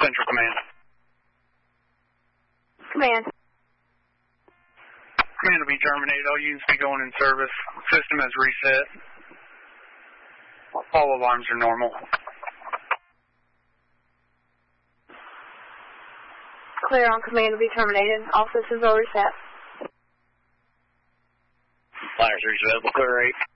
Central Command. Command. Command will be terminated. All units be going in service. System has reset. All alarms are normal. Clear on command will be terminated. All systems are reset. Flyers reset. Clear rate.